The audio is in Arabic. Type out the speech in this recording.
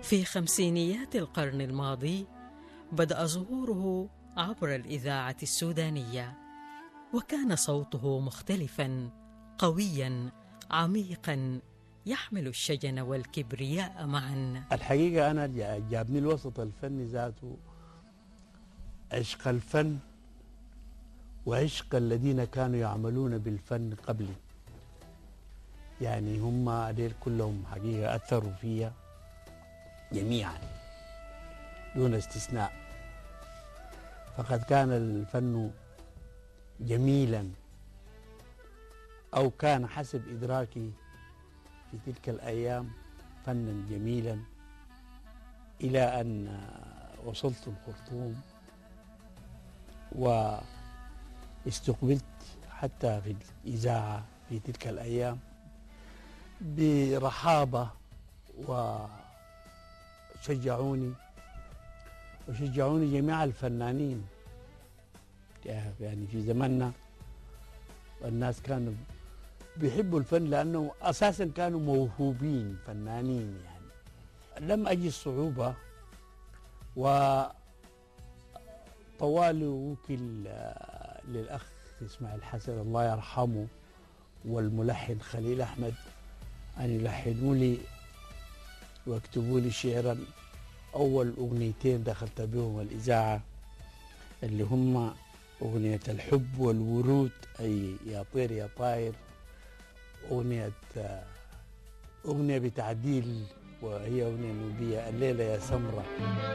في خمسينيات القرن الماضي بدأ ظهوره عبر الإذاعة السودانية، وكان صوته مختلفاً، قوياً، عميقاً، يحمل الشجن والكبرياء معاً. الحقيقة أنا جابني الوسط الفني ذاته عشق الفن وعشق الذين كانوا يعملون بالفن قبلي. يعني هم ديل كلهم حقيقة أثروا فيها جميعا دون استثناء. فقد كان الفن جميلا، أو كان حسب إدراكي في تلك الأيام فنا جميلا، إلى أن وصلت الخرطوم واستقبلت حتى في الإذاعة في تلك الأيام برحابة، وشجعوني جميع الفنانين. يعني في زماننا الناس كانوا بيحبوا الفن لأنه أساسا كانوا موهوبين فنانين. يعني لم أجد صعوبة، وطوالي وكل للأخ إسماعيل حسن الله يرحمه والملحن خليل أحمد أن يلحنوا لي واكتبوا لي شعرا. أول أغنيتين دخلت بهم الإذاعة اللي هم أغنية الحب والورود، أي يا طير يا طاير، أغنية بتعديل وهي أغنية نوبية، الليلة يا سمرة.